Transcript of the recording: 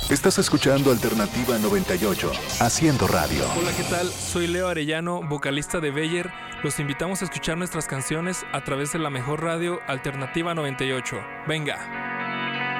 Estás escuchando Alternativa 98, haciendo radio. Hola, ¿qué tal? Soy Leo Arellano, vocalista de Beyer. Los invitamos a escuchar nuestras canciones a través de la mejor radio Alternativa 98. Venga.